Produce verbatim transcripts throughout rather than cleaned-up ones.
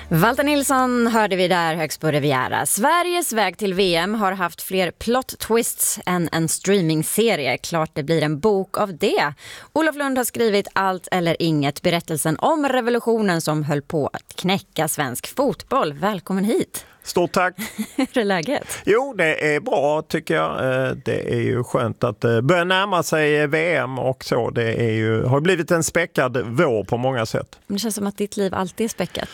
Walter Nilsson hörde vi där högst på Riviera. Sveriges väg till V M har haft fler plot twists än en streamingserie. Klart det blir en bok av det. Olof Lund har skrivit Allt eller inget, berättelsen om revolutionen som höll på att knäcka svensk fotboll. Välkommen hit. Stort tack. Hur är läget? Jo, det är bra tycker jag. Det är ju skönt att börja närma sig V M och så. Det är ju, har blivit en späckad vår på många sätt. Det känns som att ditt liv alltid är späckat.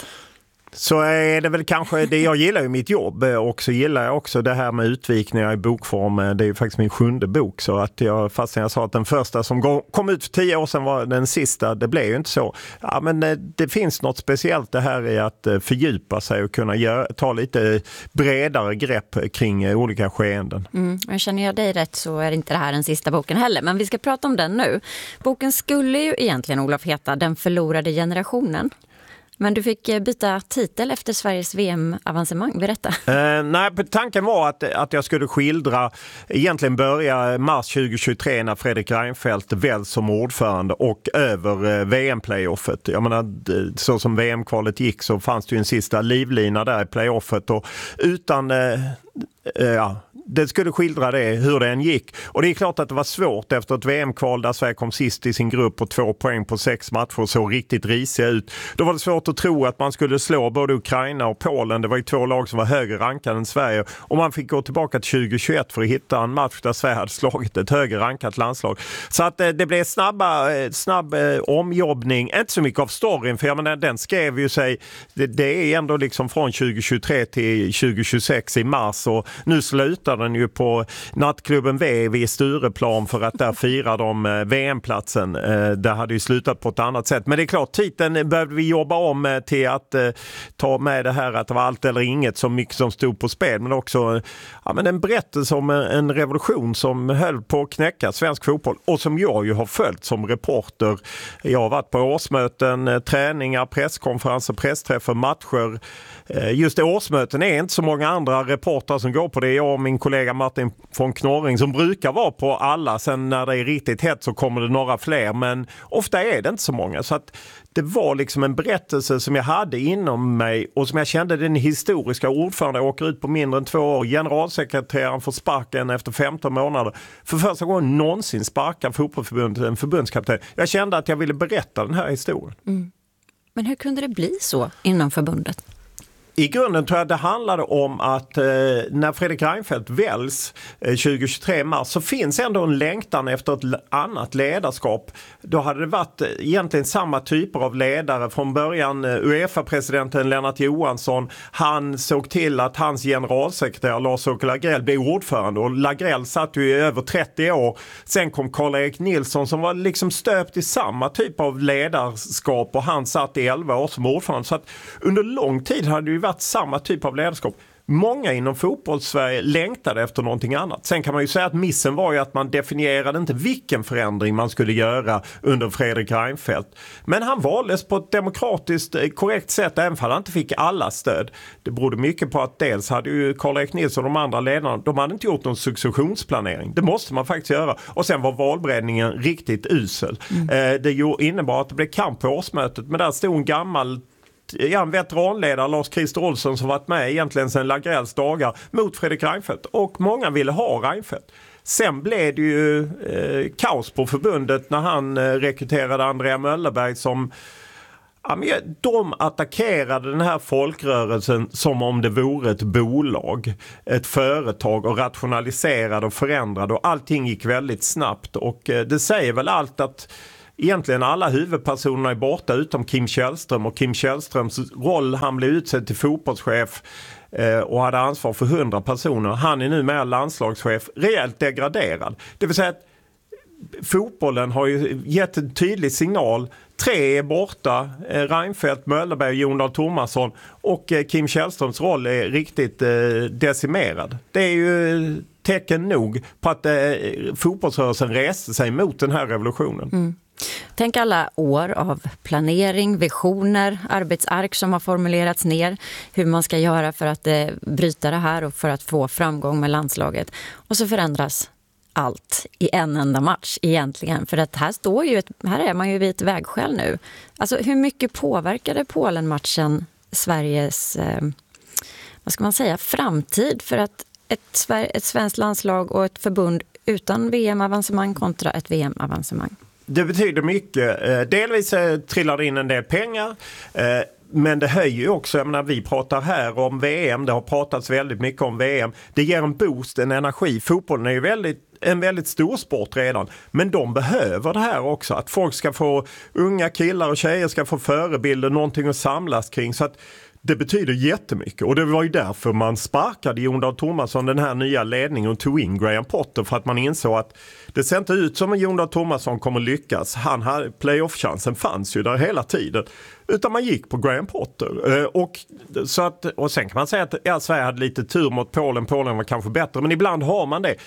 Så är det väl kanske det. Jag gillar ju mitt jobb och så gillar jag också det här med utvikningar i bokform. Det är ju faktiskt min sjunde bok, så att jag, fast jag sa att den första som kom ut för tio år sedan var den sista, det blev ju inte så. Ja, men det, det finns något speciellt det här i att fördjupa sig och kunna göra, ta lite bredare grepp kring olika skeenden. Mm, jag känner jag dig rätt så är inte det här den sista boken heller, men vi ska prata om den nu. Boken skulle ju egentligen, Olof, heta Den förlorade generationen. Men du fick byta titel efter Sveriges V M-avancemang. Berätta. Eh, nej, tanken var att, att jag skulle skildra, egentligen börja mars tjugohundratjugotre när Fredrik Reinfeldt väljs som ordförande och över eh, V M-playoffet. Jag menar, så som V M-kvalet gick så fanns det ju en sista livlina där i playoffet och utan... Eh, eh, ja, det skulle skildra det, hur det än gick. Och det är klart att det var svårt efter ett V M-kval där Sverige kom sist i sin grupp och två poäng på sex matcher och så riktigt risiga ut. Då var det svårt att tro att man skulle slå både Ukraina och Polen. Det var ju två lag som var högre rankade än Sverige. Och man fick gå tillbaka till tjugohundratjugoett för att hitta en match där Sverige hade slagit ett högre rankat landslag. Så att det blev snabba, snabb eh, omjobbning. Inte så mycket av storyn, för jag menar, den skrev ju sig, det, det är ändå liksom från tjugohundratjugotre till tjugohundratjugosex i mars, och nu slutar den ju på nattklubben V vid Stureplan för att där firar de V M-platsen. Det hade ju slutat på ett annat sätt. Men det är klart, titeln behövde vi jobba om till att ta med det här att det var allt eller inget, så mycket som stod på spel. Men också ja, men en berättelse om en revolution som höll på att knäcka svensk fotboll och som jag ju har följt som reporter. Jag har varit på årsmöten, träningar, presskonferenser, pressträffar, matcher. Just det, årsmöten är inte så många andra reportrar som går på det. Jag och min kollega Martin von Knorring som brukar vara på alla. Sen när det är riktigt hett så kommer det några fler, men ofta är det inte så många. Så att det var liksom en berättelse som jag hade inom mig och som jag kände den historiska ordföranden åker ut på mindre än två år. Generalsekreteraren får sparken efter femton månader. För första gången någonsin sparkar fotbollsförbundet en förbundskapten. Jag kände att jag ville berätta den här historien. Mm. Men hur kunde det bli så inom förbundet? I grunden tror jag det handlade om att eh, när Fredrik Reinfeldt väljs eh, tjugohundratjugotre mars så finns ändå en längtan efter ett annat ledarskap. Då hade det varit eh, egentligen samma typer av ledare. Från början eh, UEFA-presidenten Lennart Johansson, han såg till att hans generalsekreterare Lars-Åke Lagrell blev ordförande, och Lagrell satt ju i över trettio år. Sen kom Karl-Erik Nilsson som var liksom stöpt i samma typ av ledarskap, och han satt i elva år som ordförande. Så att under lång tid hade det ju varit samma typ av ledarskap. Många inom fotbollssverige längtade efter någonting annat. Sen kan man ju säga att missen var ju att man definierade inte vilken förändring man skulle göra under Fredrik Reinfeldt. Men han valdes på ett demokratiskt korrekt sätt, även om han inte fick alla stöd. Det berodde mycket på att dels hade ju Karl-Erik Nilsson och de andra ledarna, de hade inte gjort någon successionsplanering. Det måste man faktiskt göra. Och sen var valberedningen riktigt usel. Mm. Det innebar att det blev kamp på årsmötet, men där stod en gammal Ja, en veteranledare, Lars-Christer Olsson, som varit med egentligen sedan Lagrells dagar mot Fredrik Reinfeldt, och många ville ha Reinfeldt. Sen blev det ju eh, kaos på förbundet när han eh, rekryterade Andrea Möllerberg som ja, men de attackerade den här folkrörelsen som om det vore ett bolag, ett företag, och rationaliserade och förändrade, och allting gick väldigt snabbt, och eh, det säger väl allt att egentligen alla huvudpersonerna är borta utom Kim Källström, och Kim Källströms roll, han blev utsedd till fotbollschef eh, och hade ansvar för hundra personer. Han är nu med landslagschef, rejält degraderad. Det vill säga att fotbollen har ju gett en tydlig signal. Tre är borta, eh, Reinfeldt, Möllerberg och Jon Dahl Tomasson, och eh, Kim Källströms roll är riktigt eh, decimerad. Det är ju tecken nog på att eh, fotbollsrörelsen reste sig mot den här revolutionen. Mm. Tänk alla år av planering, visioner, arbetsark som har formulerats ner, hur man ska göra för att eh, bryta det här och för att få framgång med landslaget. Och så förändras allt i en enda match egentligen. För att här står ju ett, här är man ju vid ett vägskäl nu. Alltså hur mycket påverkade Polen-matchen Sveriges, eh, vad ska man säga, framtid för att ett, ett svenskt landslag och ett förbund utan V M-avancemang kontra ett V M-avancemang? Det betyder mycket. Delvis trillar det in en del pengar. Men det höjer ju också, jag menar, vi pratar här om V M, det har pratats väldigt mycket om V M. Det ger en boost, en energi. Fotbollen är ju väldigt, en väldigt stor sport redan. Men de behöver det här också. Att folk ska få, unga killar och tjejer ska få förebilder, någonting att samlas kring. Så att det betyder jättemycket. Och det var ju därför man sparkade Jon Dahl Tomasson, den här nya ledningen, och tog in Graham Potter. För att man insåg att det ser inte ut som att Jon Dahl Tomasson kommer lyckas. Han hade, playoff-chansen fanns ju där hela tiden. Utan man gick på Graham Potter. Och, så att, och sen kan man säga att ja, Sverige hade lite tur mot Polen. Polen var kanske bättre, men ibland har man det.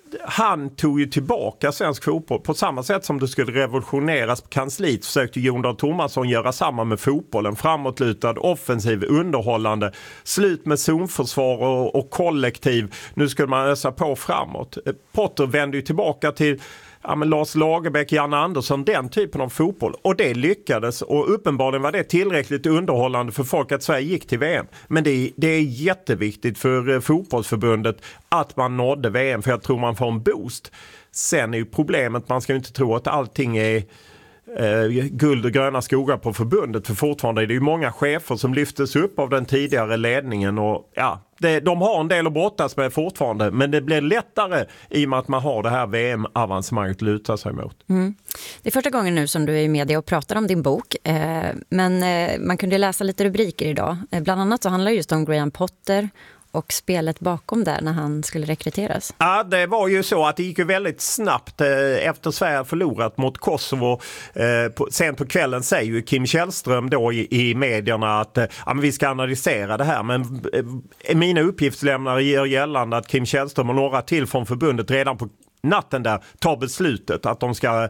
Han tog ju tillbaka svensk fotboll på samma sätt som det skulle revolutioneras på kansliet. Försökte Jon Dahl Tomasson göra samma med fotbollen. Framåtlutad, offensiv, underhållande. Slut med zonförsvar och, och kollektiv. Nu skulle man ösa på framåt. Potter vände ju tillbaka till ja, men Lars Lagerbäck, Janne Andersson, den typen av fotboll. Och det lyckades, och uppenbarligen var det tillräckligt underhållande för folk att Sverige gick till V M. Men det är, det är jätteviktigt för fotbollsförbundet att man nådde V M, för jag tror man får en boost. Sen är ju problemet, man ska ju inte tro att allting är eh, guld och gröna skogar på förbundet, för fortfarande är det ju många chefer som lyftes upp av den tidigare ledningen, och ja, det, de har en del att brottas med fortfarande, men det blir lättare i och med att man har det här V M-avancemanget att luta sig mot. Mm. Det är första gången nu som du är i media och pratar om din bok, eh, men eh, man kunde läsa lite rubriker idag. Eh, bland annat så handlar det just om Graham Potter och spelet bakom där när han skulle rekryteras. Ja, det var ju så att det gick ju väldigt snabbt eh, efter Sverige förlorat mot Kosovo. Eh, på, sen på kvällen säger ju Kim Källström då i, i medierna att eh, ja, men vi ska analysera det här. Men eh, mina uppgiftslämnare ger gällande att Kim Källström och några till från förbundet redan på natten där tar beslutet att de ska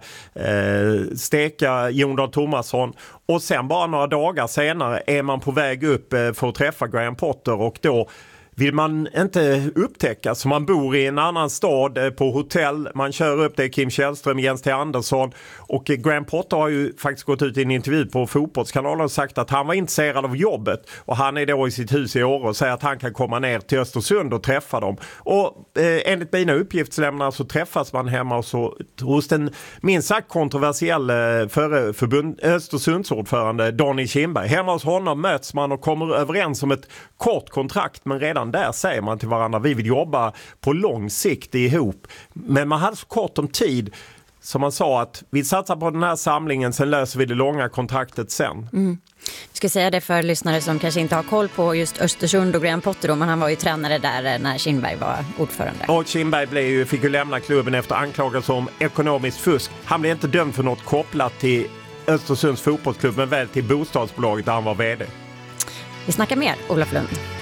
eh, steka Jon Dahl Tomasson, och sen bara några dagar senare är man på väg upp eh, för att träffa Graham Potter, och då vill man inte upptäcka, så man bor i en annan stad på hotell, man kör upp det, Kim Källström, Jens T. Andersson, och Graham Potter har ju faktiskt gått ut i en intervju på Fotbollskanalen och sagt att han var intresserad av jobbet, och han är då i sitt hus i Åre och säger att han kan komma ner till Östersund och träffa dem. Och eh, enligt mina uppgiftslämnare så träffas man hemma och så, hos den minst sagt kontroversiella före förbund, Östersundsordförande Daniel Kindberg. Hemma hos honom möts man och kommer överens om ett kort kontrakt, men redan där säger man till varandra, vi vill jobba på lång sikt ihop. Men man hade så kort om tid, som man sa att vi satsar på den här samlingen, sen löser vi det långa kontraktet sen. Mm. Jag ska säga det för lyssnare som kanske inte har koll på just Östersund och Graham Potter då, men han var ju tränare där när Kindberg var ordförande. Och Kindberg blev ju, fick ju lämna klubben efter anklagelser om ekonomiskt fusk. Han blev inte dömd för något kopplat till Östersunds fotbollsklubb, men väl till bostadsbolaget där han var vd. Vi snackar mer, Olof Lund.